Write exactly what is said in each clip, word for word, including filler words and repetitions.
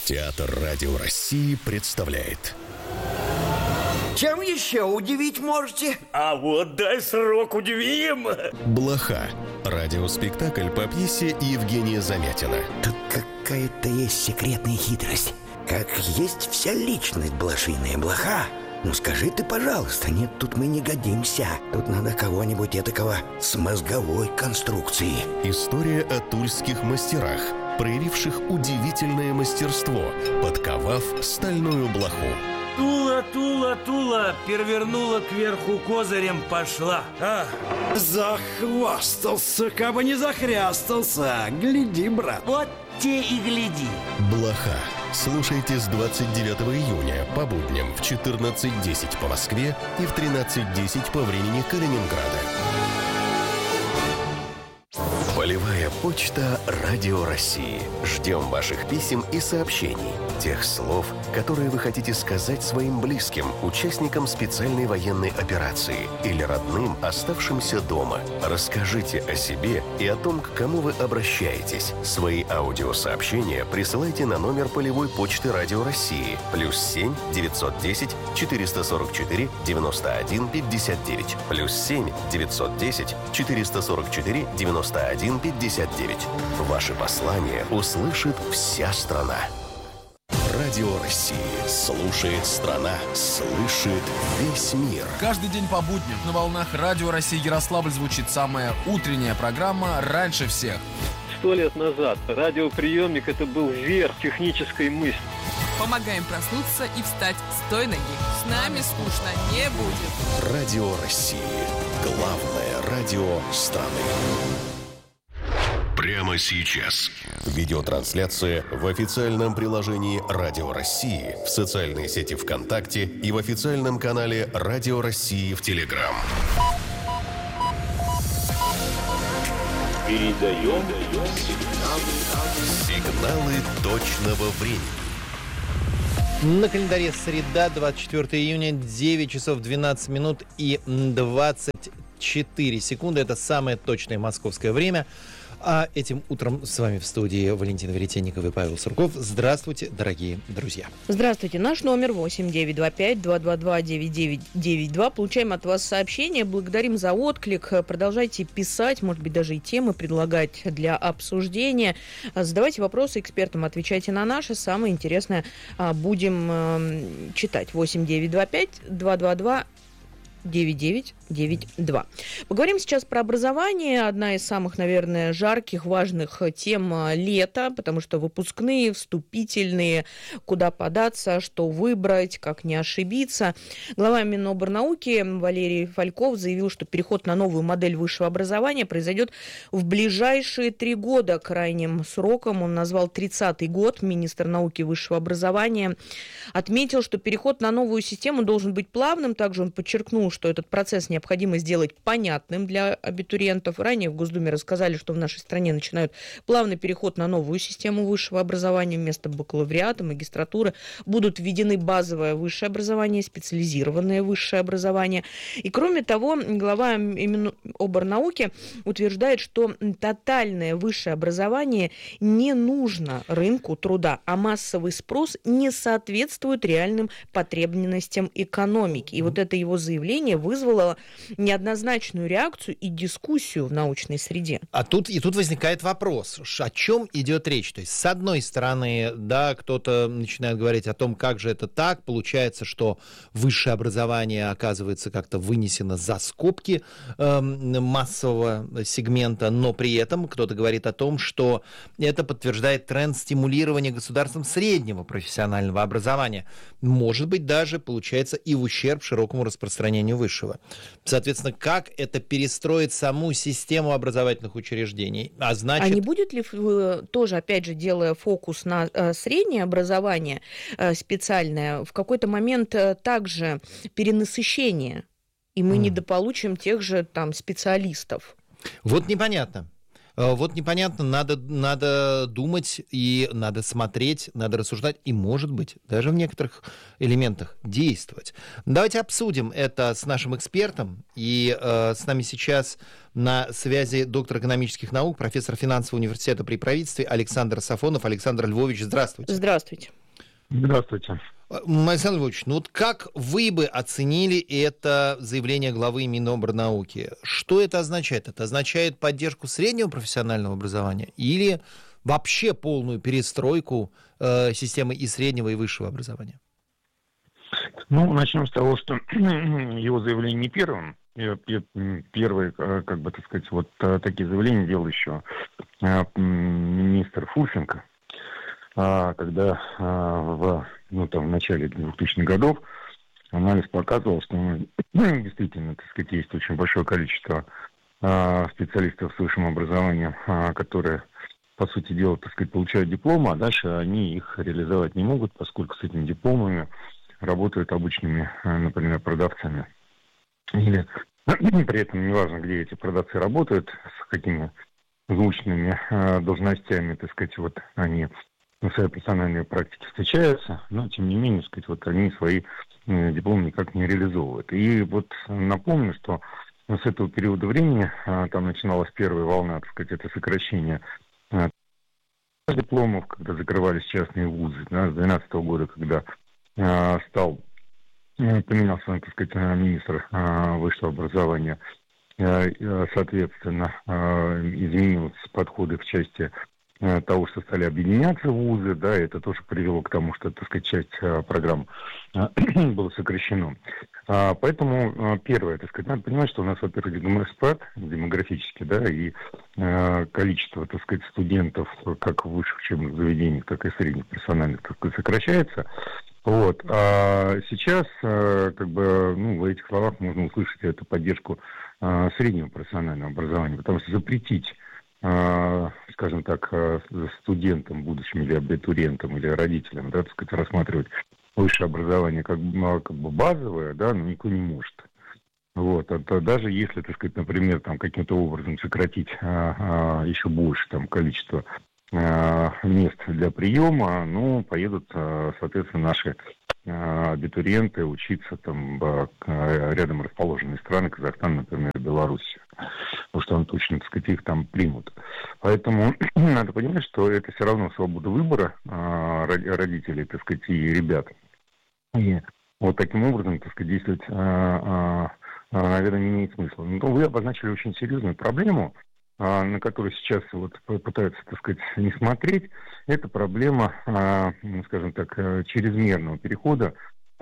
Театр Радио России представляет. Чем еще удивить можете? А вот дай срок, удивим! Блоха. Радиоспектакль по пьесе Евгения Замятина. Тут какая-то есть секретная хитрость. Как есть вся личность блошиная блоха. Ну скажи ты, пожалуйста, нет, тут мы не годимся. Тут надо кого-нибудь этакого с мозговой конструкцией. История о тульских мастерах, проявивших удивительное мастерство, подковав стальную блоху. Тула, Тула, Тула, перевернула кверху козырем, пошла. А. Захвастался, кабы не захрястался. Гляди, брат. Вот те и гляди. Блоха. Слушайте с двадцать девятого июня по будням в четырнадцать десять по Москве и в тринадцать десять по времени Калининграда. Полевая почта Радио России. Ждем ваших писем и сообщений. Тех слов, которые вы хотите сказать своим близким, участникам специальной военной операции или родным, оставшимся дома. Расскажите о себе и о том, к кому вы обращаетесь. Свои аудиосообщения присылайте на номер полевой почты Радио России плюс семь девятьсот десять четыреста сорок четыре девяносто один пятьдесят девять плюс семь девятьсот десять четыреста сорок четыре девяносто один пятьдесят девять. Ваши послания услышит вся страна. Радио России. Слушает страна. Слышит весь мир. Каждый день по будням на волнах Радио России Ярославль звучит самая утренняя программа «Раньше всех». Сто лет назад радиоприемник – это был верх технической мысли. Помогаем проснуться и встать с той ноги. С нами скучно не будет. Радио России. Главное радио страны. Прямо сейчас. Видеотрансляция в официальном приложении Радио России, в социальной сети ВКонтакте и в официальном канале Радио России в Телеграм. Передаем сигналы точного времени. На календаре среда, двадцать четвёртого июня, девять часов двенадцать минут и двадцать четыре секунды. Это самое точное московское время. А этим утром с вами в студии Валентина Веретенникова и Павел Сурков. Здравствуйте, дорогие друзья. Здравствуйте. Наш номер восемь девятьсот двадцать пять двести двадцать два девяносто девять девяносто два. Получаем от вас сообщения. Благодарим за отклик. Продолжайте писать, может быть, даже и темы предлагать для обсуждения. Задавайте вопросы экспертам, отвечайте на наши. Самое интересное будем читать. восемь девятьсот двадцать пять двести двадцать два девяносто девять девяносто два. Поговорим сейчас про образование. Одна из самых, наверное, жарких, важных тем лета, потому что выпускные, вступительные, куда податься, что выбрать, как не ошибиться. Глава Миноборнауки Валерий Фальков заявил, что переход на новую модель высшего образования произойдет в ближайшие три года. Крайним сроком он назвал тридцатый год. Министр науки и высшего образования отметил, что переход на новую систему должен быть плавным. Также он подчеркнул, что этот процесс необходимо сделать понятным для абитуриентов. Ранее в Госдуме рассказали, что в нашей стране начинают плавный переход на новую систему высшего образования. Вместо бакалавриата, магистратуры будут введены базовое высшее образование, специализированное высшее образование. И кроме того, глава Миноборнауки утверждает, что тотальное высшее образование не нужно рынку труда, а массовый спрос не соответствует реальным потребностям экономики. И вот это его заявление вызвало неоднозначную реакцию и дискуссию в научной среде. А тут и тут возникает вопрос, о чем идет речь? То есть, с одной стороны, да, кто-то начинает говорить о том, как же это так, получается, что высшее образование оказывается как-то вынесено за скобки э, массового сегмента, но при этом кто-то говорит о том, что это подтверждает тренд стимулирования государством среднего профессионального образования. Может быть, даже получается и в ущерб широкому распространению высшего. Соответственно, как это перестроит саму систему образовательных учреждений? А значит... А не будет ли тоже, опять же, делая фокус на среднее образование специальное, в какой-то момент также перенасыщение, и мы mm. недополучим тех же там специалистов? Вот непонятно. Вот непонятно, надо, надо думать и надо смотреть, надо рассуждать и, может быть, даже в некоторых элементах действовать. Давайте обсудим это с нашим экспертом. И э, с нами сейчас на связи доктор экономических наук, профессор финансового университета при правительстве Александр Сафонов. Александр Львович, здравствуйте. Здравствуйте. Здравствуйте. Александр Львович, ну вот как вы бы оценили это заявление главы Минобрнауки? Что это означает? Это означает поддержку среднего профессионального образования или вообще полную перестройку э, системы и среднего, и высшего образования? Ну, начнем с того, что его заявление не первым. Первые, как бы так сказать, вот такие заявления делал еще министр Фурсенко, когда в, ну, там, в начале двухтысячных годов анализ показывал, что ну, действительно, так сказать, есть очень большое количество специалистов с высшим образованием, которые, по сути дела, так сказать, получают дипломы, а дальше они их реализовать не могут, поскольку с этими дипломами работают обычными, например, продавцами. Или при этом неважно, где эти продавцы работают, с какими звучными должностями, так сказать, вот они на своей профессиональной практике встречаются, но, тем не менее, так сказать, вот они свои дипломы никак не реализовывают. И вот напомню, что с этого периода времени, там начиналась первая волна, так сказать, это сокращение дипломов, когда закрывались частные вузы, да, с две тысячи двенадцатого года, когда стал, поменялся, так сказать, министр высшего образования, соответственно, изменились подходы в части того, что стали объединяться вузы, да, это тоже привело к тому, что, так сказать, часть программ была сокращена. Поэтому первое, так сказать, надо понимать, что у нас, во-первых, спад демографический, да, и количество, так сказать, студентов как в высших учебных заведениях, так и средних профессиональных, так сказать, сокращается. Вот. А сейчас, как бы, ну, в этих словах можно услышать эту поддержку среднего профессионального образования, потому что запретить, скажем так, студентам, будущим или абитуриентам, или родителям, да, так сказать, рассматривать высшее образование как, как бы базовое, да, но никто не может. Вот, а даже если, так сказать, например, там каким-то образом сократить а, а, еще больше там количество а, мест для приема, ну, поедут, а, соответственно, наши а, абитуриенты учиться там в а, рядом расположенные страны, Казахстан, например, Белоруссию, потому что он точно, так сказать, их там примут. Поэтому надо понимать, что это все равно свобода выбора а, родителей, так сказать, и ребят. И вот таким образом, так сказать, действовать, а, а, наверное, не имеет смысла. Но вы обозначили очень серьезную проблему, а, на которую сейчас вот пытаются, так сказать, не смотреть. Это проблема, а, скажем так, чрезмерного перехода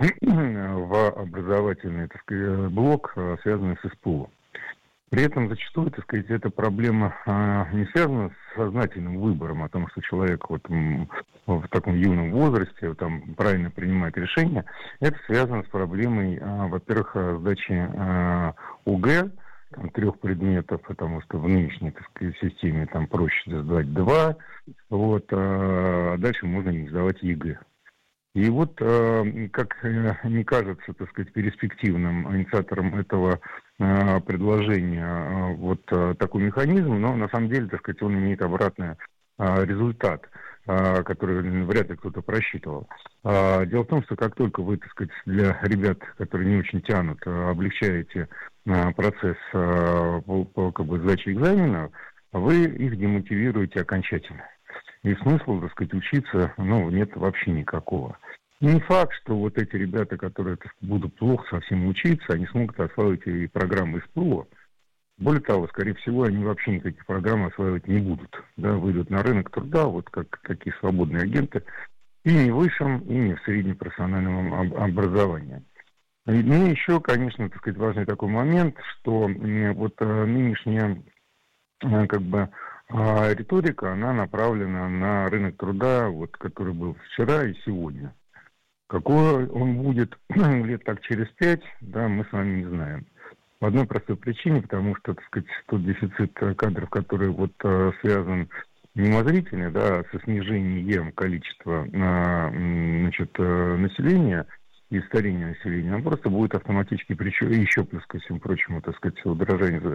в образовательный, так сказать, блок, связанный с СПО. При этом зачастую, так сказать, эта проблема а, не связана с сознательным выбором, о том, что человек вот, м, в таком юном возрасте там, правильно принимает решения. Это связано с проблемой, а, во-первых, сдачи а, ОГЭ, там, трех предметов, потому что в нынешней, так сказать, системе там проще сдать два, вот, а дальше можно не сдавать ЕГЭ. И вот, э, как э, мне кажется, так сказать, перспективным инициатором этого э, предложения э, вот э, такой механизм, но на самом деле, так сказать, он имеет обратный э, результат, э, который вряд ли кто-то просчитывал. Э, дело в том, что как только вы, так сказать, для ребят, которые не очень тянут, э, облегчаете э, процесс э, по, по, как бы, сдачи экзамена, вы их демотивируете окончательно. И смысла, так сказать, учиться, ну, нет вообще никакого. И не факт, что вот эти ребята, которые будут плохо совсем учиться, они смогут осваивать и программы СПО. Более того, скорее всего, они вообще никаких программ осваивать не будут. Да, выйдут на рынок труда, вот как такие свободные агенты, и не в высшем, и не в среднем профессиональном об- образовании. И, ну, еще, конечно, так сказать, важный такой момент, что э, вот э, нынешняя, э, как бы, А риторика, она направлена на рынок труда, вот, который был вчера и сегодня. Какой он будет лет так через пять, да, мы с вами не знаем. По одной простой причине, потому что, так сказать, тот дефицит кадров, который вот связан неумозрительно, да, со снижением количества, значит, населения и старения населения, он просто будет автоматически, причем еще плюс ко всему прочему, так сказать, удорожание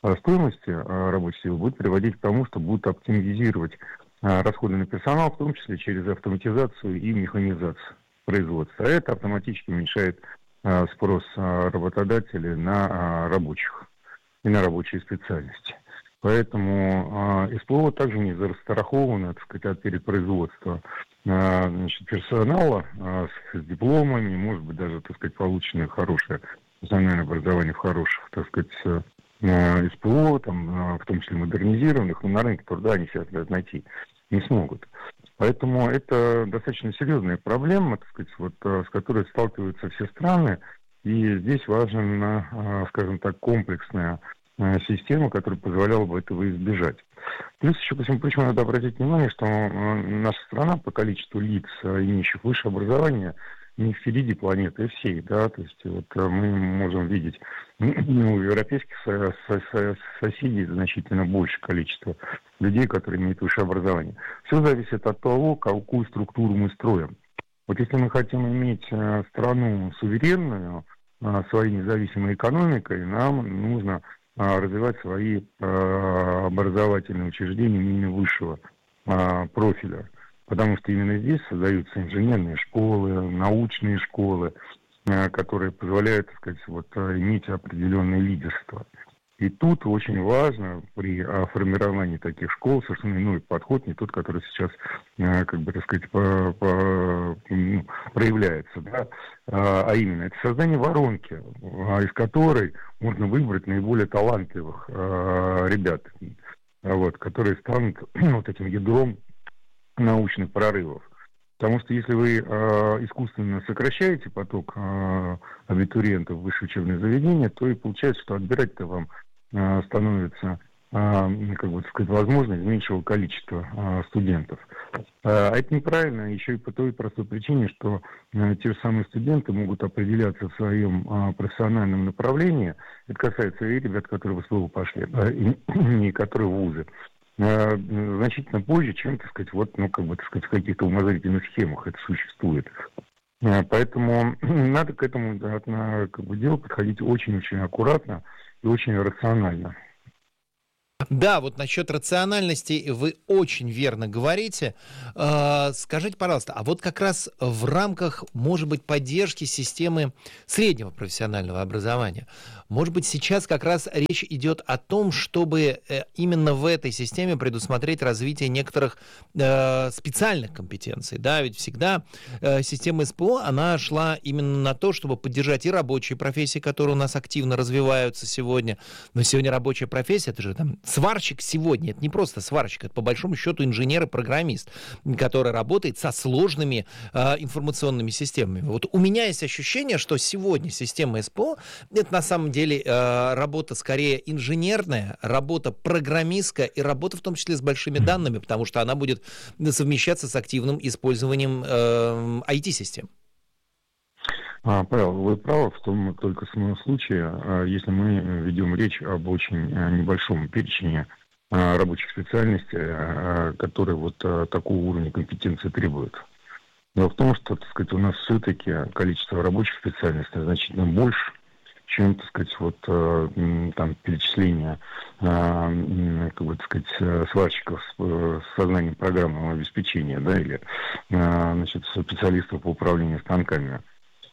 стоимости рабочей силы будет приводить к тому, что будут оптимизировать расходы на персонал, в том числе через автоматизацию и механизацию производства. А это автоматически уменьшает спрос работодателей на рабочих и на рабочие специальности. Поэтому э, СПО также не застраховано, так сказать, от перепроизводства э, значит, персонала э, с, с дипломами, может быть, даже, так сказать, полученное хорошее профессиональное образование в хороших, так сказать, э, СПО, там, э, в том числе модернизированных, но на рынке труда они себя найти не смогут. Поэтому это достаточно серьезная проблема, так сказать, вот, э, с которой сталкиваются все страны, и здесь важна, э, скажем так, комплексная система, которая позволяла бы этого избежать. Плюс еще, ко всему прочему, надо обратить внимание, что наша страна по количеству лиц, имеющих высшее образование, не впереди планеты всей, да, то есть вот мы можем видеть ну, у европейских со- со- соседей значительно больше количество людей, которые имеют высшее образование. Все зависит от того, какую структуру мы строим. Вот если мы хотим иметь страну суверенную, своей независимой экономикой, нам нужно развивать свои э, образовательные учреждения именно высшего э, профиля. Потому что именно здесь создаются инженерные школы, научные школы, э, которые позволяют, так сказать, вот, иметь определенное лидерство. И тут очень важно при э, формировании таких школ совершенно иной подход, не тот, который сейчас, э, как бы, так сказать, по, по, ну, проявляется, да? а, а именно это создание воронки, э, из которой можно выбрать наиболее талантливых э, ребят, вот, которые станут вот этим ядром научных прорывов. Потому что если вы э, искусственно сокращаете поток э, абитуриентов в высшее учебное заведение, то и получается, что отбирать-то вам э, становится, э, как бы сказать, возможно, из меньшего количества э, студентов. А это неправильно еще и по той простой причине, что э, те же самые студенты могут определяться в своем э, профессиональном направлении. Это касается и ребят, которые в СПО пошли, да, и, и которые в вузы. Значительно позже, чем, так сказать, вот, ну, как бы, так сказать, в каких-то умозрительных схемах это существует. Поэтому надо к этому, да, как бы, делу подходить очень-очень аккуратно и очень рационально. Да, вот насчет рациональности вы очень верно говорите. Э, скажите, пожалуйста, а вот как раз в рамках, может быть, поддержки системы среднего профессионального образования, может быть, сейчас как раз речь идет о том, чтобы э, именно в этой системе предусмотреть развитие некоторых э, специальных компетенций, да, ведь всегда э, система СПО, она шла именно на то, чтобы поддержать и рабочие профессии, которые у нас активно развиваются сегодня, но сегодня рабочая профессия, это же там сварщик сегодня, это не просто сварщик, это по большому счету инженер и программист, который работает со сложными э, информационными системами. Вот у меня есть ощущение, что сегодня система СПО это на самом деле э, работа скорее инженерная, работа программистская и работа в том числе с большими данными, потому что она будет совмещаться с активным использованием э, ай ти-систем. А, Павел, вы правы в том только самом случае, если мы ведем речь об очень небольшом перечне рабочих специальностей, которые вот такого уровня компетенции требуют. Дело в том, что, так сказать, у нас все-таки количество рабочих специальностей значительно больше, чем, так сказать, вот там перечисление, как бы, так сказать, сварщиков с сознанием программного обеспечения, да, или, значит, специалистов по управлению станками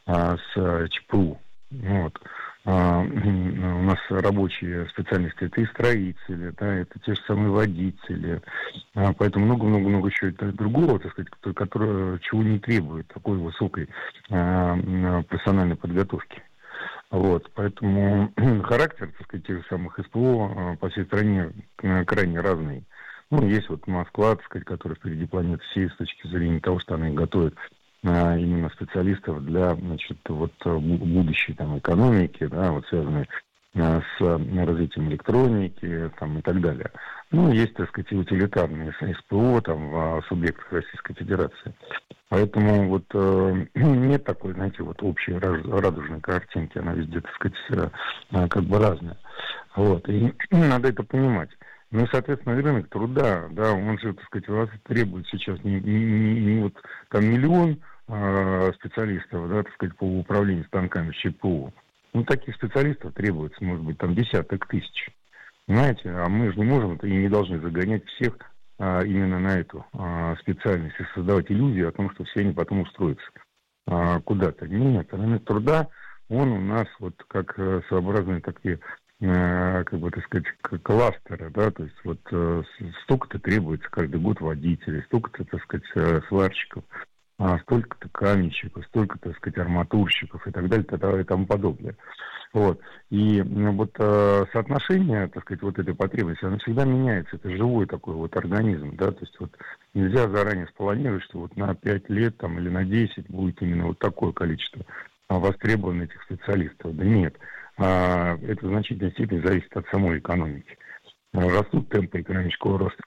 с ЧПУ. Вот. А, у нас рабочие специальности это и строители, да, это те же самые водители, а, поэтому много-много-много еще это другого, так сказать, которое, чего не требует такой высокой а, профессиональной подготовки. Вот, поэтому характер, так сказать, тех же самых СПО по всей стране крайне разный. Ну, есть вот Москва, так сказать, которая впереди планеты всей с точки зрения того, что она их готовит именно специалистов для, значит, вот будущей там экономики, да, вот связанной с развитием электроники там и так далее. Ну, есть, так сказать, и утилитарные СПО там в субъектах Российской Федерации. Поэтому вот э, нет такой, знаете, вот общей радужной картинки, она везде, так сказать, э, как бы разная. Вот, и надо это понимать. Ну, соответственно, рынок труда, да, он же, так сказать, вас требует сейчас не, не, не, не вот там миллион э, специалистов, да, так сказать, по управлению станками ЧПУ. Ну, таких специалистов требуется, может быть, там десяток тысяч. Понимаете? А мы же не можем и не должны загонять всех а, именно на эту а, специальность и создавать иллюзию о том, что все они потом устроятся а, куда-то. Нет, рынок труда, он у нас вот как своеобразные такие, а, как бы так сказать, кластеры, да, то есть вот а, столько-то требуется каждый год водителей, столько-то, так сказать, сварщиков, а, столько-то каменщиков, столько-то, так сказать, арматурщиков и так далее и тому подобное. Вот. И вот э, соотношение, так сказать, вот этой потребности, оно всегда меняется. Это живой такой вот организм, да, то есть вот нельзя заранее спланировать, что вот на пять лет там, или на десять будет именно вот такое количество а, востребованных этих специалистов. Да нет. А, это в значительной степени зависит от самой экономики. Растут темпы экономического роста.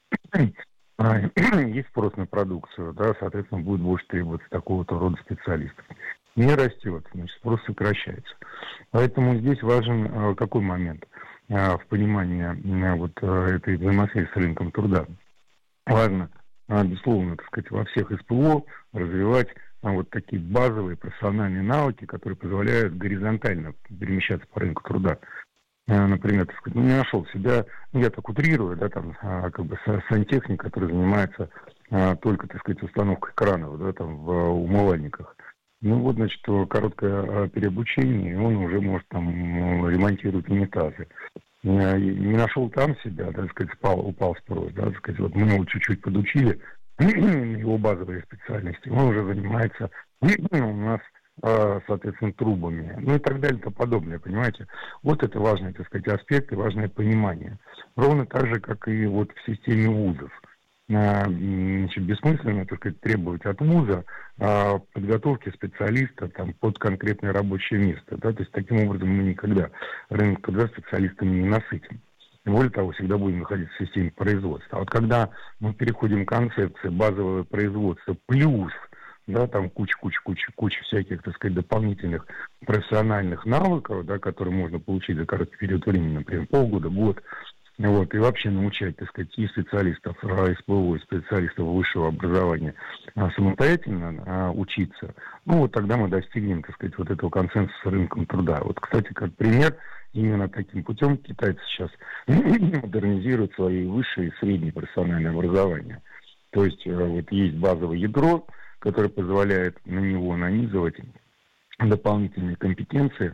Есть спрос на продукцию, да, соответственно, будет больше требоваться такого-то рода специалистов. Не растет, значит, спрос сокращается. Поэтому здесь важен э, какой момент э, в понимании э, вот э, этой взаимосвязи с рынком труда. Важно, э, безусловно, так сказать, во всех СПО развивать э, вот такие базовые профессиональные навыки, которые позволяют горизонтально перемещаться по рынку труда. Э, например, так сказать, ну, не нашел себя, ну, я так утрирую, да, там, э, как бы сантехник, который занимается э, только, так сказать, установкой кранов, да, там, в э, умывальниках. Ну вот, значит, короткое переобучение, и он уже может там ремонтировать унитазы. Не нашел там себя, да, так сказать, спал, упал спрос, да, так сказать, вот мы его чуть-чуть подучили, его базовые специальности, он уже занимается у нас, соответственно, трубами, ну и так далее и тому подобное, понимаете. Вот это важный, так сказать, аспект и важное понимание. Ровно так же, как и вот в системе вузов. Значит, бессмысленно, так сказать, требовать от вуза а, подготовки специалиста там, под конкретное рабочее место. Да? То есть таким образом мы никогда рынок труда специалистами не насытим. Более того, всегда будем находиться в системе производства. А вот когда мы переходим к концепции базового производства плюс, да, там куча-куча-куча-куча всяких, так сказать, дополнительных профессиональных навыков, да, которые можно получить за короткий период времени, например, полгода, год, вот, и вообще научать, так сказать, и специалистов СПО, и специалистов высшего образования а, самостоятельно а, учиться, ну вот тогда мы достигнем, так сказать, вот этого консенсуса с рынком труда. Вот, кстати, как пример, именно таким путем китайцы сейчас модернизируют свои высшие и средние профессиональные образования. То есть вот есть базовое ядро, которое позволяет на него нанизывать дополнительные компетенции,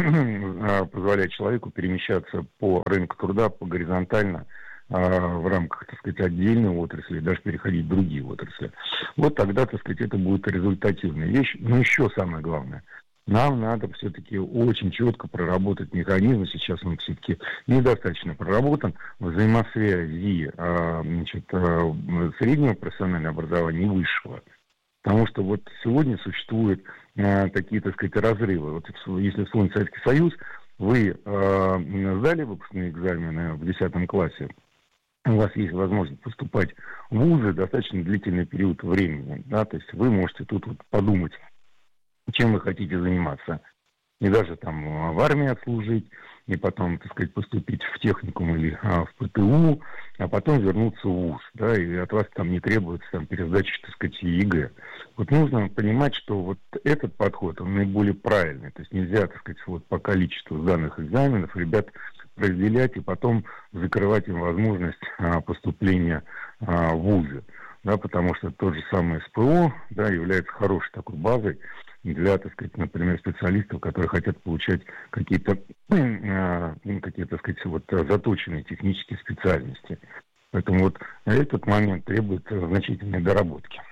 позволяет человеку перемещаться по рынку труда по горизонтально в рамках, так сказать, отдельной отрасли, даже переходить в другие отрасли. Вот тогда, так сказать, это будет результативная вещь. Но еще самое главное, нам надо все-таки очень четко проработать механизм, сейчас он все-таки недостаточно проработан, взаимосвязи значит, среднего профессионального образования и высшего. Потому что вот сегодня существуют э, такие, так сказать, разрывы. Вот если вспомнить Советский Союз, вы э, сдали выпускные экзамены в десятом классе, у вас есть возможность поступать в вузы достаточно длительный период времени. Да? То есть вы можете тут вот подумать, чем вы хотите заниматься. И даже там в армии отслужить, и потом, так сказать, поступить в техникум или а, в ПТУ, а потом вернуться в вуз, да, и от вас там не требуется там пересдачи, так сказать, ЕГЭ. Вот нужно понимать, что вот этот подход, он наиболее правильный, то есть нельзя, так сказать, вот по количеству сданных экзаменов ребят разделять и потом закрывать им возможность а, поступления а, в вузы, да, потому что тот же самый СПО, да, является хорошей такой базой для, так сказать, например, специалистов, которые хотят получать какие-то, э, какие, так сказать, вот заточенные технические специальности. Поэтому вот этот момент требует значительной доработки.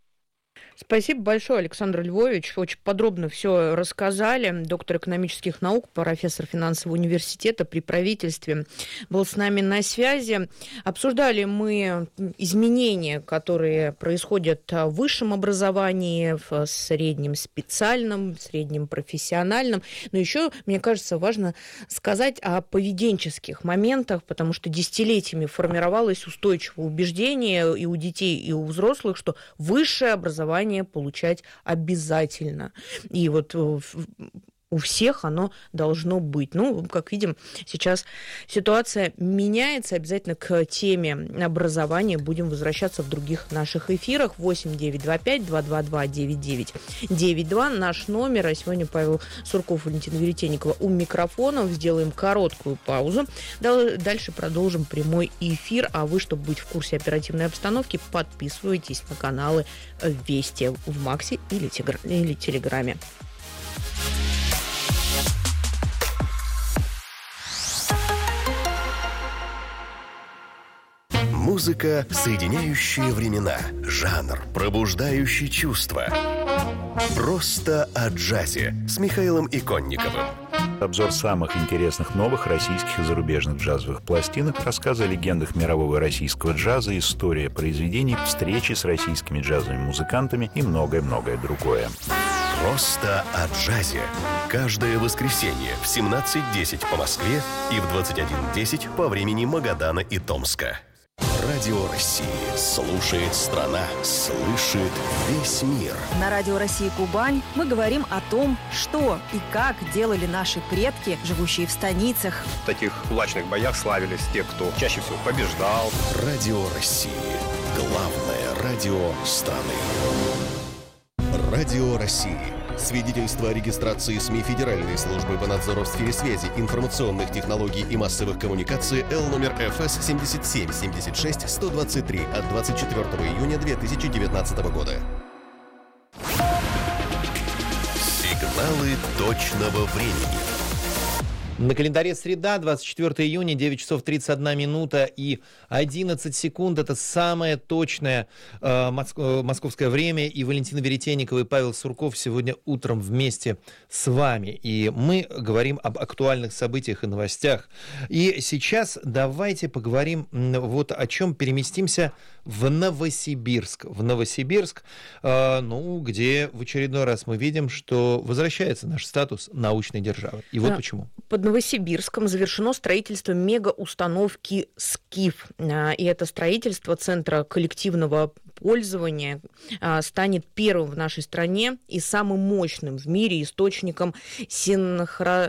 Спасибо большое, Александр Львович. Очень подробно все рассказали. Доктор экономических наук, профессор финансового университета при правительстве был с нами на связи. Обсуждали мы изменения, которые происходят в высшем образовании, в среднем специальном, в среднем профессиональном. Но еще, мне кажется, важно сказать о поведенческих моментах, потому что десятилетиями формировалось устойчивое убеждение и у детей, и у взрослых, что высшее образование получать обязательно. И вот у всех оно должно быть. Ну, как видим, сейчас ситуация меняется. Обязательно к теме образования будем возвращаться в других наших эфирах. восемь девятьсот двадцать пять двести двадцать два девяносто девять девяносто два наш номер. А сегодня Павел Сурков, Валентина Веретенникова у микрофонов. Сделаем короткую паузу. Дальше продолжим прямой эфир. А вы, чтобы быть в курсе оперативной обстановки, подписывайтесь на каналы Вести в Максе или, тигр... или Телеграме. Музыка, соединяющая времена, жанр, пробуждающий чувства. Просто о джазе с Михаилом Иконниковым. Обзор самых интересных новых российских и зарубежных джазовых пластинок, рассказы о легендах мирового и российского джаза, история произведений, встречи с российскими джазовыми музыкантами и многое-многое другое. Просто о джазе. Каждое воскресенье в семнадцать десять по Москве и в двадцать один десять по времени Магадана и Томска. Радио России. Слушает страна. Слышит весь мир. На Радио России Кубань мы говорим о том, что и как делали наши предки, живущие в станицах. В таких кулачных боях славились те, кто чаще всего побеждал. Радио России. Главное радио страны. Радио России. Свидетельство о регистрации СМИ Федеральной службы по надзору в сфере связи, информационных технологий и массовых коммуникаций Л номер эф эс семь семь семь шесть сто двадцать три от двадцать четвёртого июня две тысячи девятнадцатого года. Сигналы точного времени. На календаре среда, двадцать четвёртого июня, девять часов тридцать одна минута и одиннадцать секунд. Это самое точное э, моск- московское время. И Валентина Веретенникова и Павел Сурков сегодня утром вместе с вами. И мы говорим об актуальных событиях и новостях. И сейчас давайте поговорим вот о чем. Переместимся в Новосибирск. В Новосибирск, э, ну, где в очередной раз мы видим, что возвращается наш статус научной державы. И вот а, почему. Под Новосибирском завершено строительство мегаустановки «Скиф». И это строительство Центра коллективного пользования станет первым в нашей стране и самым мощным в мире источником синхро...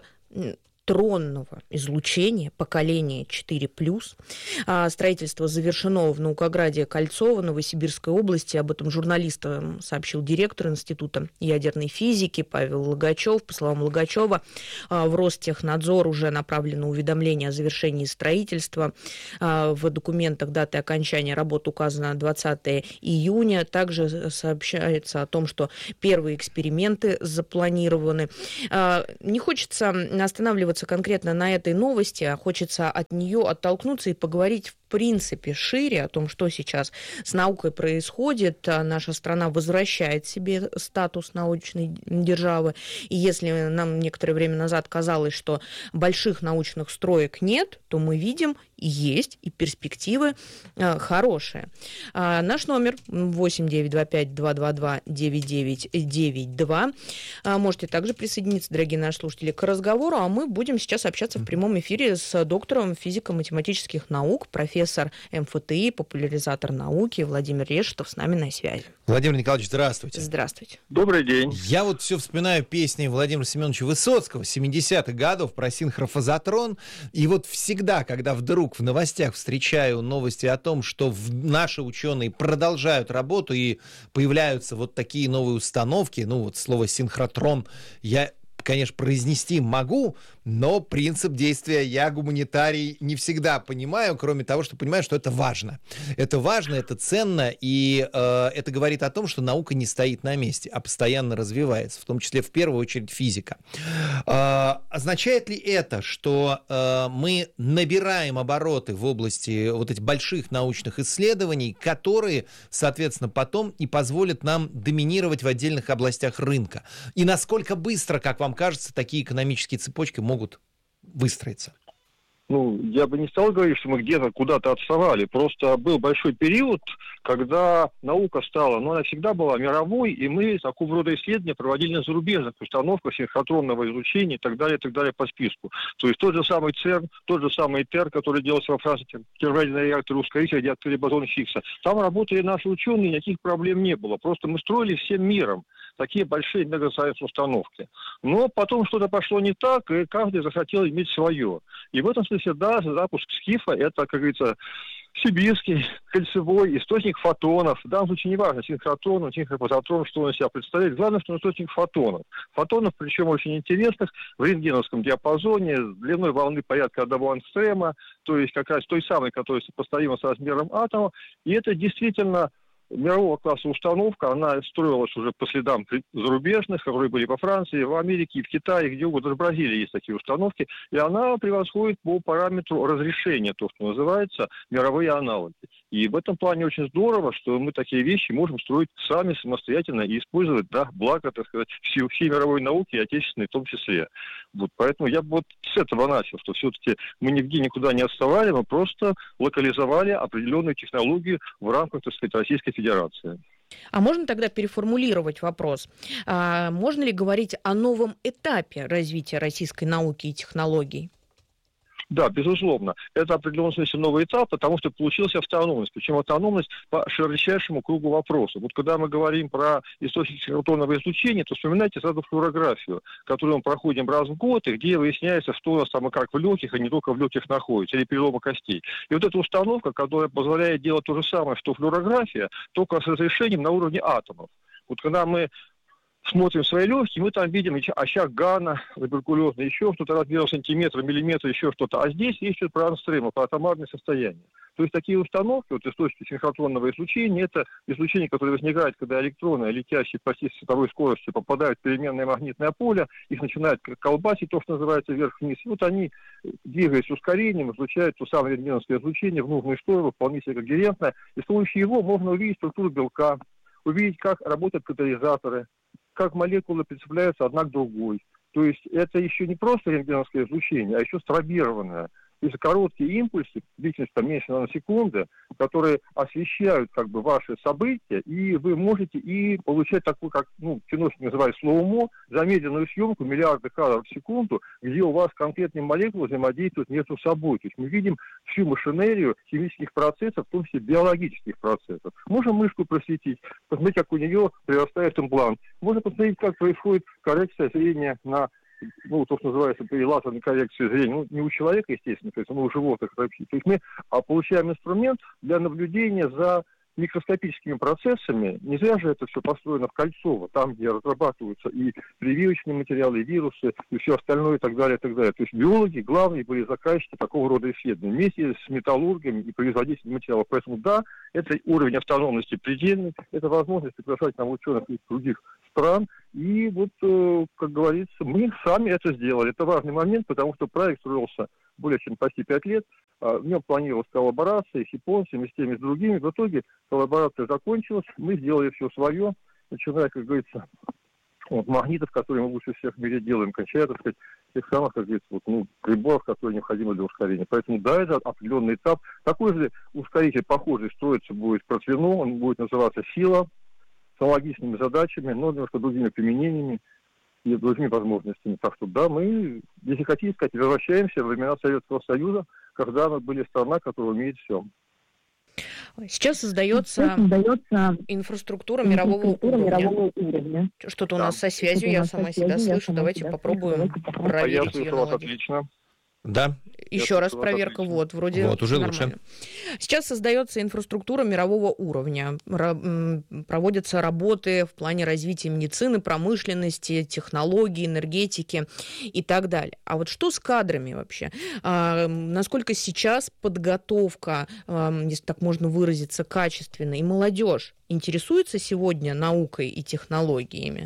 тронного излучения поколения четыре плюс. Строительство завершено в Наукограде Кольцово, Новосибирской области. Об этом журналистам сообщил директор Института ядерной физики Павел Логачев. По словам Логачева, в Ростехнадзор уже направлено уведомление о завершении строительства. В документах даты окончания работ указано двадцатого июня. Также сообщается о том, что первые эксперименты запланированы. Не хочется останавливаться конкретно на этой новости, а хочется от нее оттолкнуться и поговорить в принципе шире о том, что сейчас с наукой происходит. Наша страна возвращает себе статус научной державы. И если нам некоторое время назад казалось, что больших научных строек нет, то мы видим, есть, и перспективы э, хорошие. А наш номер восемь девятьсот двадцать пять двести двадцать два девяносто девять девяносто два. А можете также присоединиться, дорогие наши слушатели, к разговору, а мы будем сейчас общаться в прямом эфире с доктором физико-математических наук, профессор эм эф тэ и, популяризатор науки Владимир Решетов с нами на связи. Владимир Николаевич, здравствуйте. Здравствуйте. Добрый день. Я вот все вспоминаю песни Владимира Семеновича Высоцкого семидесятых годов про синхрофазотрон, и вот всегда, когда вдруг в новостях встречаю новости о том, что в наши ученые продолжают работу и появляются вот такие новые установки, ну вот слово синхротрон я, конечно, произнести могу, но принцип действия я, гуманитарий, не всегда понимаю, кроме того, что понимаю, что это важно. Это важно, это ценно, и э, это говорит о том, что наука не стоит на месте, а постоянно развивается, в том числе, в первую очередь, физика. Э, означает ли это, что э, мы набираем обороты в области вот этих больших научных исследований, которые, соответственно, потом и позволят нам доминировать в отдельных областях рынка? И насколько быстро, как вам кажется, такие экономические цепочки могут выстроиться? Ну, я бы не стал говорить, что мы где-то куда-то отставали. Просто был большой период, когда наука стала, но она всегда была мировой, и мы такого рода исследования проводили на зарубежных установках синхротронного излучения и так далее, и так далее по списку. То есть тот же самый ЦЕРН, тот же самый ТЭР, который делался во Франции, термоядерный реактор, ускоритель, радиоактивный бозон Хиггса. Там работали наши ученые, никаких проблем не было. Просто мы строили всем миром. такие большие мегасайенс-установки. Но потом что-то пошло не так, и каждый захотел иметь свое. И в этом смысле, да, запуск СКИФа, это, как говорится, сибирский, кольцевой источник фотонов. В данном случае не важно, синхротрон, синхропозотрон, что он из себя представляет. Главное, что он источник фотонов. Фотонов, причем очень интересных, в рентгеновском диапазоне, с длиной волны порядка одного ангстрема, то есть как раз той самой, которая сопоставима с размером атома. И это действительно мирового класса установка, она строилась уже по следам зарубежных, которые были во Франции, в Америке, и в Китае, где угодно, в Бразилии есть такие установки, и она превосходит по параметру разрешения, то, что называется, мировые аналоги. И в этом плане очень здорово, что мы такие вещи можем строить сами самостоятельно и использовать, да, благо, так сказать, всей, всей мировой науки, и отечественной в том числе. Вот, поэтому я бы вот с этого начал, что все-таки мы нигде никуда не отставали, мы просто локализовали определенную технологию в рамках, так сказать, Российской Федерации. А можно тогда переформулировать вопрос? А можно ли говорить о новом этапе развития российской науки и технологий? Да, безусловно. Это в определенном смысле новый этап, потому что получилась автономность. Причем автономность по широчайшему кругу вопросов. Вот когда мы говорим про источник синхротронного излучения, то вспоминайте сразу флюорографию, которую мы проходим раз в год, и где выясняется, что у нас там и как в легких, и не только в легких находится, или переломы костей. И вот эта установка, которая позволяет делать то же самое, что флюорография, только с разрешением на уровне атомов. Вот когда мы смотрим свои легкие, мы там видим очаг Гана, туберкулезный, еще что-то размером сантиметра, миллиметра, еще что-то. А здесь есть что-то про анстрема, про атомарное состояние. То есть такие установки, вот источники синхротронного излучения, это излучение, которое возникает, когда электроны, летящие почти с световой скоростью, попадают в переменное магнитное поле, их начинает колбасить, то, что называется, вверх-вниз. И вот они, двигаясь с ускорением, излучают то самое рентгеновское излучение в нужную сторону, вполне себе когерентно. И с помощью его можно увидеть структуру белка, увидеть, как работают катализаторы, как молекулы прицепляются одна к другой. То есть это еще не просто рентгеновское излучение, а еще стробированное. То есть короткие импульсы, длительность там меньше наносекунды, которые освещают как бы ваши события, и вы можете и получать такую, как, ну, киношник называют слоумо, замедленную съемку миллиарды кадров в секунду, где у вас конкретные молекулы взаимодействуют между собой. То есть мы видим всю машинерию химических процессов, в том числе биологических процессов. Можно мышку просветить, посмотреть, как у нее прирастает имплант. Можно посмотреть, как происходит коррекция зрения на, ну, то, что называется при лазерной коррекции зрения, ну, не у человека, естественно, то есть, но у животных вообще. То есть мы а, получаем инструмент для наблюдения за микроскопическими процессами. Не зря же это все построено в Кольцово, там, где разрабатываются и прививочные материалы, и вирусы, и все остальное, и так далее, и так далее. То есть биологи главные были заказчики такого рода исследований, вместе с металлургами и производителями материалов. Поэтому да, это уровень автономности предельный, это возможность приглашать нам ученых из других стран. И вот, э, как говорится, мы сами это сделали. Это важный момент, потому что проект строился более чем почти пять лет. В нем планировалась коллаборация с японцами, с теми, с другими. В итоге коллаборация закончилась. Мы сделали все свое, начиная, как говорится, от магнитов, которые мы лучше всех в мире делаем, кончая, так сказать, тех самых, как говорится, вот, ну, приборов, которые необходимы для ускорения. Поэтому, да, это определенный этап. Такой же ускоритель, похожий, строится будет в Протвино, он будет называться «Сила», с аналогичными задачами, но немножко другими применениями и другими возможностями. Так что, да, мы, если хотите сказать, возвращаемся в времена Советского Союза, когда мы были страна, которая умеет все. Сейчас создается, Сейчас создается инфраструктура, инфраструктура мирового, уровня. мирового уровня. Что-то да. у нас со связью, я сама себя слышу. Давайте себя попробуем слышу. проверить ее налоги. Отлично. Да. Еще раз проверка, отлично. вот, вроде вот, уже нормально. Лучше. Сейчас создается инфраструктура мирового уровня. Проводятся работы в плане развития медицины, промышленности, технологий, энергетики и так далее. А вот что с кадрами вообще? А, насколько сейчас подготовка, если так можно выразиться, качественная, и молодежь интересуется сегодня наукой и технологиями?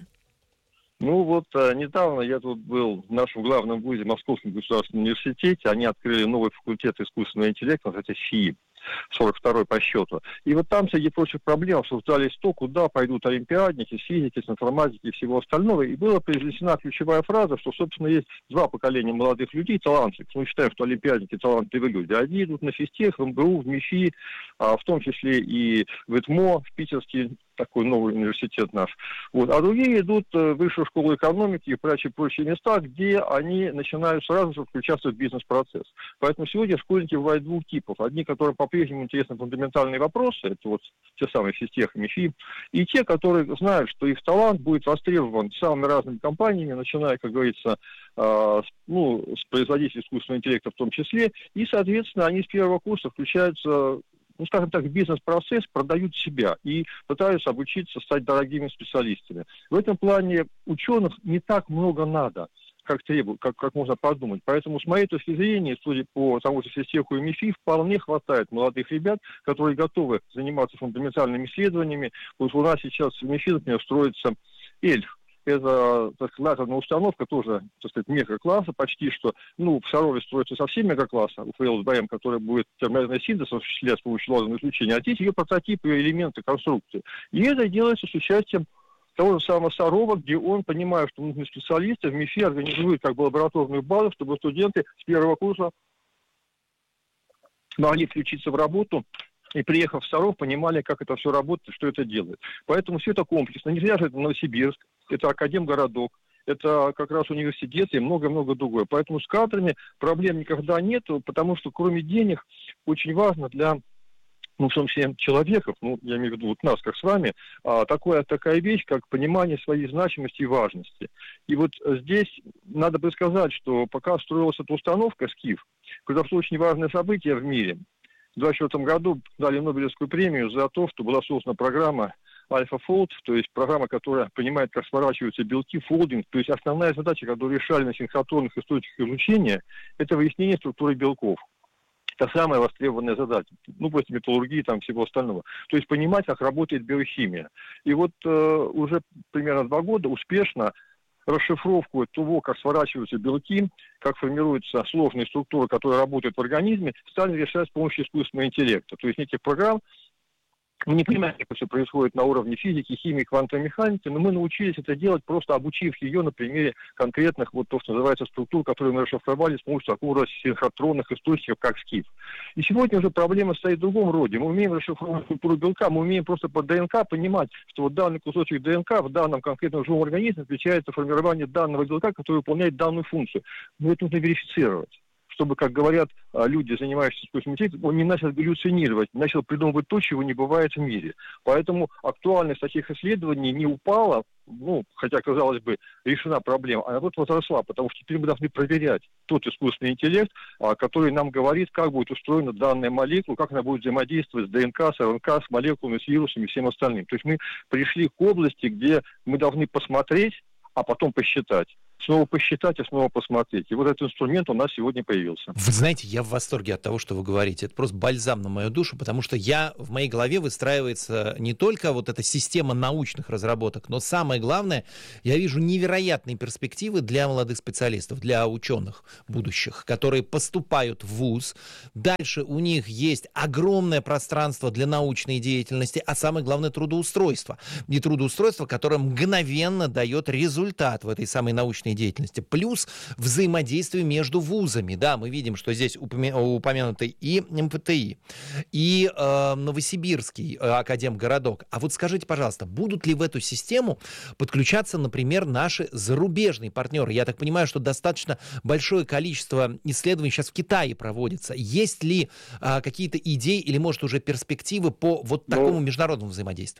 Ну вот а, недавно я тут был в нашем главном вузе, Московском государственном университете. Они открыли новый факультет искусственного интеллекта, называется ФИИ, сорок второй по счету. И вот там, среди прочих проблем, обсуждались то, куда пойдут олимпиадники, физики, информатики и всего остального. И была произнесена ключевая фраза, что, собственно, есть два поколения молодых людей, талантливых. Мы считаем, что олимпиадники талантливые люди. Одни идут на физтех, в МГУ, в МИФИ, а, в том числе и в ИТМО, в Питерский такой новый университет наш. Вот. А другие идут в высшую школу экономики и прочие-прочие места, где они начинают сразу же включаться в бизнес-процесс. Поэтому сегодня школьники бывают двух типов. Одни, которым по-прежнему интересны фундаментальные вопросы, это вот те самые физтех и МИФИ, и те, которые знают, что их талант будет востребован самыми разными компаниями, начиная, как говорится, э, ну, с производителей искусственного интеллекта в том числе, и, соответственно, они с первого курса включаются, ну, скажем так, в бизнес-процесс, продают себя и пытаются обучиться стать дорогими специалистами. В этом плане ученых не так много надо, как требует, как, как можно подумать. Поэтому, с моей точки зрения, судя по тому же физтеху и МИФИ, вполне хватает молодых ребят, которые готовы заниматься фундаментальными исследованиями. Вот у нас сейчас в МИФИ, например, строится Эльф. Это, так сказать, лазерная установка, тоже, так сказать, мегакласса почти что. Ну, в Сарове строится совсем мегакласса, у ФЛСБМ, который будет термоядерный синтез осуществлять с помощью лазерного излучения, а здесь ее прототипы, ее элементы конструкции. И это делается с участием того же самого Сарова, где он, понимая, что нужны специалисты, в МИФИ организует как бы лабораторную базу, чтобы студенты с первого курса могли включиться в работу и, приехав в Саров, понимали, как это все работает, что это делает. Поэтому все это комплексно. Нельзя же это Новосибирск, это Академгородок, это как раз университет и много-много другое. Поэтому с кадрами проблем никогда нету, потому что кроме денег очень важно для, ну, в том числе человеков, ну, я имею в виду вот нас, как с вами, а, такое, такая вещь, как понимание своей значимости и важности. И вот здесь надо бы сказать, что пока строилась эта установка СКИФ, когда было очень важное событие в мире, в две тысячи двадцать четвёртом году дали Нобелевскую премию за то, что была создана программа AlphaFold, то есть программа, которая понимает, как сворачиваются белки, фолдинг. То есть основная задача, которую решали на синхротронных источниках излучения, это выяснение структуры белков. Это самая востребованная задача, ну, после металлургии и там всего остального. То есть понимать, как работает биохимия. И вот э, уже примерно два года успешно расшифровку того, как сворачиваются белки, как формируются сложные структуры, которые работают в организме, стали решать с помощью искусственного интеллекта. То есть неких программ. Мы не понимаем, как это все происходит на уровне физики, химии, квантовой механики, но мы научились это делать, просто обучив ее на примере конкретных, вот то, что называется, структур, которые мы расшифровали с помощью такого рода синхротронных источников, как СКИФ. И сегодня уже проблема стоит в другом роде. Мы умеем расшифровать структуру белка, мы умеем просто по ДНК понимать, что вот данный кусочек ДНК в данном конкретном живом организме отвечает за формирование данного белка, который выполняет данную функцию. Но это нужно верифицировать, чтобы, как говорят люди, занимающиеся искусственным интеллектом, он не начал галлюцинировать, не начал придумывать то, чего не бывает в мире. Поэтому актуальность таких исследований не упала, ну, хотя, казалось бы, решена проблема, а наоборот возросла, потому что теперь мы должны проверять тот искусственный интеллект, который нам говорит, как будет устроена данная молекула, как она будет взаимодействовать с ДНК, с РНК, с молекулами, с вирусами и всем остальным. То есть мы пришли к области, где мы должны посмотреть, а потом посчитать. Снова посчитать и снова посмотреть. И вот этот инструмент у нас сегодня появился. Вы знаете, я в восторге от того, что вы говорите. Это просто бальзам на мою душу, потому что я, в моей голове выстраивается не только вот эта система научных разработок, но самое главное, я вижу невероятные перспективы для молодых специалистов, для ученых будущих, которые поступают в вуз. Дальше у них есть огромное пространство для научной деятельности, а самое главное трудоустройство. И трудоустройство, которое мгновенно дает результат в этой самой научной деятельности. Плюс взаимодействие между вузами. Да, мы видим, что здесь упомянуты и эм эф тэ и, и э, Новосибирский э, Академгородок. А вот скажите, пожалуйста, будут ли в эту систему подключаться, например, наши зарубежные партнеры? Я так понимаю, что достаточно большое количество исследований сейчас в Китае проводится. Есть ли э, какие-то идеи или, может, уже перспективы по вот такому Но... международному взаимодействию?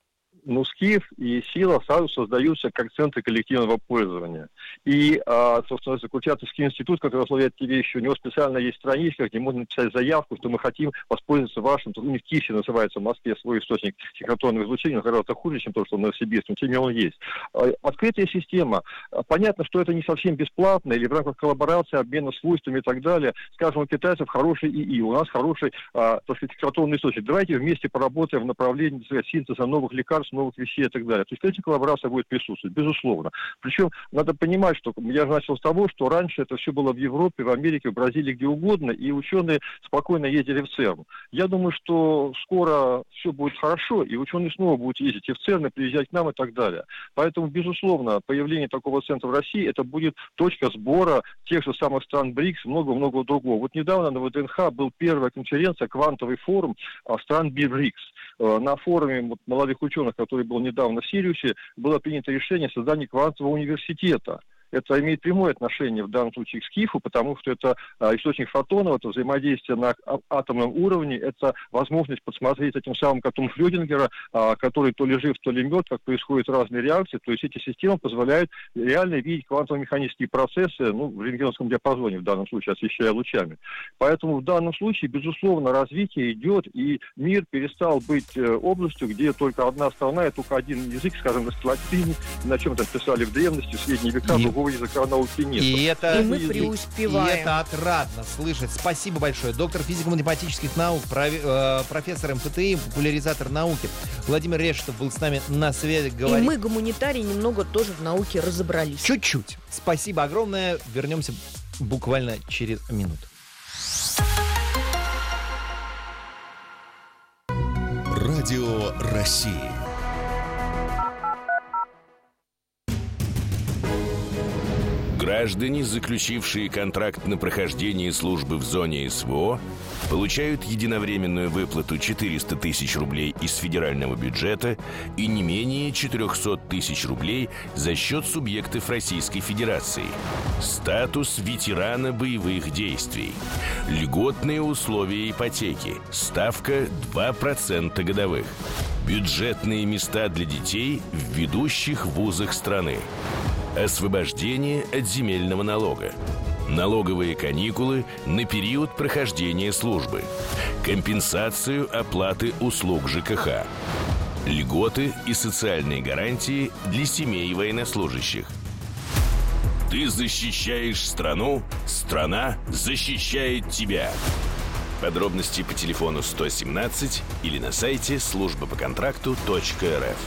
Ну, СКИФ и СИЛА сразу создаются как центры коллективного пользования. И, а, собственно, Курчатовский институт, который возглавляет тебе еще, у него специально есть страничка, где можно написать заявку, что мы хотим воспользоваться вашим, у них КИСИ называется в Москве свой источник синхротронного излучения, он гораздо хуже, чем то, что в Новосибирске, но тем не менее он есть. Открытая система. Понятно, что это не совсем бесплатно, или в рамках коллаборации, обмена свойствами и так далее. Скажем, у китайцев хороший ИИ, у нас хороший, а, так сказать, синхротронный источник. Давайте вместе поработаем в направлении, так сказать, синтеза новых лекарств, новых вещей и так далее. То есть эта коллаборация будет присутствовать, безусловно. Причем надо понимать, что я начал с того, что раньше это все было в Европе, в Америке, в Бразилии, где угодно, и ученые спокойно ездили в ЦЕРН. Я думаю, что скоро все будет хорошо, и ученые снова будут ездить и в ЦЕРН, и приезжать к нам и так далее. Поэтому, безусловно, появление такого центра в России, это будет точка сбора тех же самых стран БРИКС, много-много другого. Вот недавно на ВДНХ был первая конференция, квантовый форум стран БРИКС. на форуме вот, молодых ученых, который был недавно в Сириусе, было принято решение о создании квантового университета. Это имеет прямое отношение в данном случае к СКИФу, потому что это а, источник фотонов, это взаимодействие на а, атомном уровне, это возможность посмотреть этим самым котом Шрёдингера, а, который то ли жив, то ли мертв, как происходят разные реакции. То есть эти системы позволяют реально видеть квантово-механические процессы, ну, в рентгеновском диапазоне, в данном случае, освещая лучами. Поэтому в данном случае, безусловно, развитие идет, и мир перестал быть э, областью, где только одна страна, и только один язык, скажем, латынь, на чем-то писали в древности, в средние века, и... языка науки нет. И это, и мы преуспеваем. И это отрадно слышать. Спасибо большое. Доктор физико-математических наук, профессор эм эф тэ и, популяризатор науки Владимир Решетов был с нами на связи. Говорит. И мы, гуманитарии, немного тоже в науке разобрались. Чуть-чуть. Спасибо огромное. Вернемся буквально через минуту. Радио России. Граждане, заключившие контракт на прохождение службы в зоне эс вэ о, получают единовременную выплату четыреста тысяч рублей из федерального бюджета и не менее четыреста тысяч рублей за счет субъектов Российской Федерации. Статус ветерана боевых действий. Льготные условия ипотеки. Ставка два процента годовых. Бюджетные места для детей в ведущих вузах страны. Освобождение от земельного налога. Налоговые каникулы на период прохождения службы. Компенсацию оплаты услуг жэ ка ха. Льготы и социальные гарантии для семей военнослужащих. Ты защищаешь страну, страна защищает тебя. Подробности по телефону сто семнадцать или на сайте служба по контракту точка эр эф.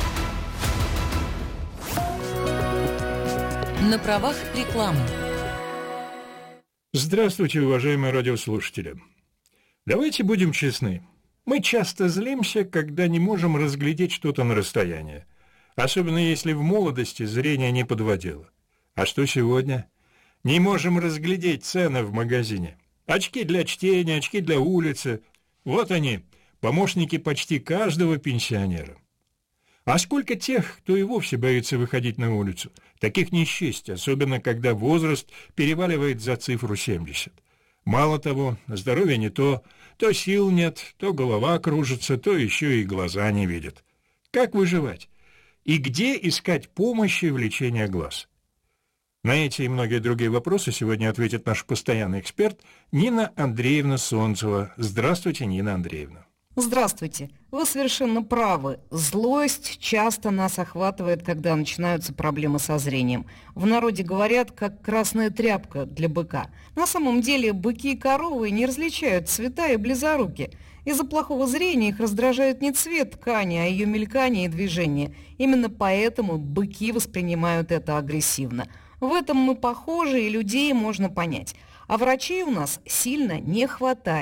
На правах рекламы. Здравствуйте, уважаемые радиослушатели. Давайте будем честны. Мы часто злимся, когда не можем разглядеть что-то на расстоянии. Особенно если в молодости зрение не подводило. А что сегодня? Не можем разглядеть цены в магазине. Очки для чтения, очки для улицы. Вот они, помощники почти каждого пенсионера. А сколько тех, кто и вовсе боится выходить на улицу? Таких не счесть, особенно когда возраст переваливает за цифру семьдесят. Мало того, здоровье не то, то сил нет, то голова кружится, то еще и глаза не видят. Как выживать? И где искать помощи в лечении глаз? На эти и многие другие вопросы сегодня ответит наш постоянный эксперт Нина Андреевна Солнцева. Здравствуйте, Нина Андреевна. Здравствуйте. Вы совершенно правы. Злость часто нас охватывает, когда начинаются проблемы со зрением. В народе говорят, как красная тряпка для быка. На самом деле быки и коровы не различают цвета и близоруки. Из-за плохого зрения их раздражает не цвет ткани, а ее мелькание и движение. Именно поэтому быки воспринимают это агрессивно. В этом мы похожи, и людей можно понять. А врачей у нас сильно не хватает.